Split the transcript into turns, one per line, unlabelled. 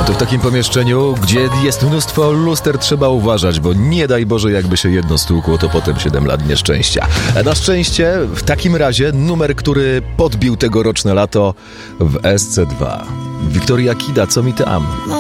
To w takim pomieszczeniu, gdzie jest mnóstwo luster, trzeba uważać, bo nie daj Boże, jakby się jedno stłukło, to potem 7 lat nieszczęścia. Na szczęście, w takim razie, numer, który podbił tegoroczne lato w SC2. Wiktoria Kida, co mi tam?